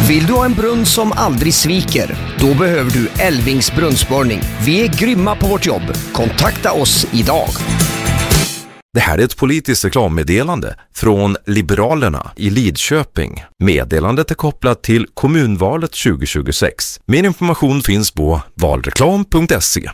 Vill du ha en brunn som aldrig sviker? Då behöver du Älvings brunnsborrning. Vi är grymma på vårt jobb. Kontakta oss idag. Det här är ett politiskt reklammeddelande från Liberalerna i Lidköping. Meddelandet är kopplat till kommunvalet 2026. Mer information finns på valreklam.se.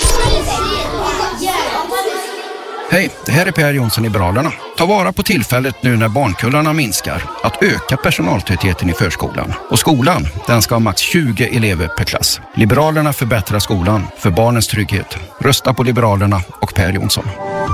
Hej, det här är Per Jonsson, Liberalerna. Ta vara på tillfället nu när barnkullarna minskar att öka personaltätheten i förskolan. Och skolan, den ska ha max 20 elever per klass. Liberalerna förbättrar skolan för barnens trygghet. Rösta på Liberalerna och Per Jonsson.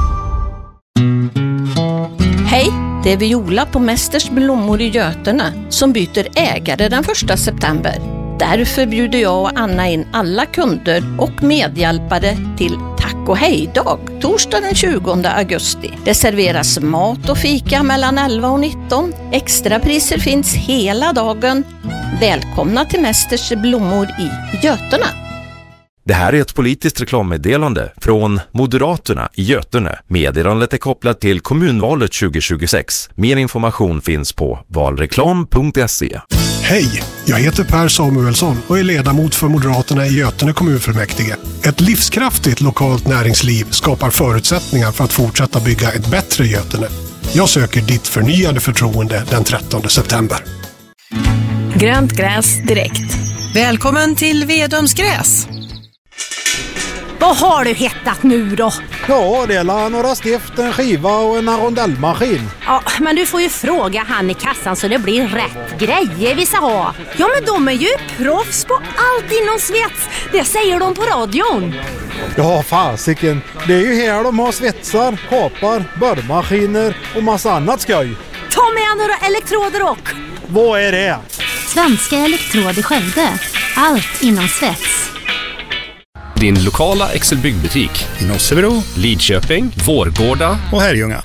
Hej, det är Viola på Mästers blommor i Götene som byter ägare den 1 september. Därför bjuder jag och Anna in alla kunder och medhjälpare till tack och hej-dag, torsdag den 20 augusti. Det serveras mat och fika mellan 11 och 19. Extra priser finns hela dagen. Välkomna till Mästers blommor i Götene. Det här är ett politiskt reklammeddelande från Moderaterna i Götene. Meddelandet är kopplat till kommunvalet 2026. Mer information finns på valreklam.se. Hej, jag heter Per Samuelsson och är ledamot för Moderaterna i Götene kommunfullmäktige. Ett livskraftigt lokalt näringsliv skapar förutsättningar för att fortsätta bygga ett bättre Götene. Jag söker ditt förnyade förtroende den 13 september. Grönt gräs direkt. Välkommen till Vedumsgräs. Vad har du hittat nu då? Ja, det är några stift, en skiva och en rondellmaskin. Ja, men du får ju fråga han i kassan så det blir rätt grejer vi ska ha. Ja, men de är ju proffs på allt inom svets. Det säger de på radion. Ja, fasiken. Det är ju här de har svetsar, kapar, borrmaskiner och massa annat skoj. Ta med några elektroder och... Vad är det? Svenska Elektroder Skövde. Allt inom svets. Din lokala Excel-byggbutik i Nossebro, Lidköping, Vårgårda och Herrljunga.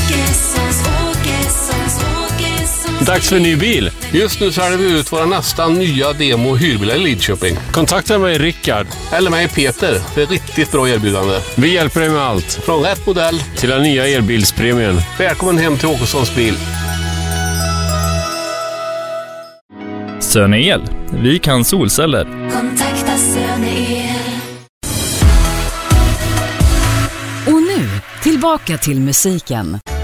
Dags för en ny bil. Just nu säljer vi ut våra nästan nya demo- och hyrbilar i Lidköping. Kontakta mig Rickard. Eller mig Peter. Det är riktigt bra erbjudande. Vi hjälper dig med allt. Från rätt modell till den nya elbilspremien. Välkommen hem till Åkessons bil. Söne El. Vi kan solceller. Kontakta Söne El. Och nu, tillbaka till musiken.